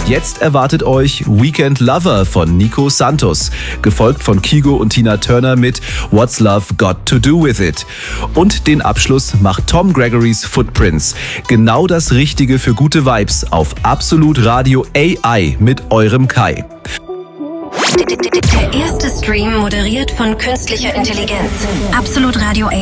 Jetzt erwartet euch Weekend Lover von Nico Santos, gefolgt von Kygo und Tina Turner mit What's Love Got to Do With It. Und den Abschluss macht Tom Gregorys Footprints. Genau das Richtige für gute Vibes auf Absolut Radio AI mit eurem Kai. Der erste Stream moderiert von künstlicher Intelligenz. Absolut Radio AI.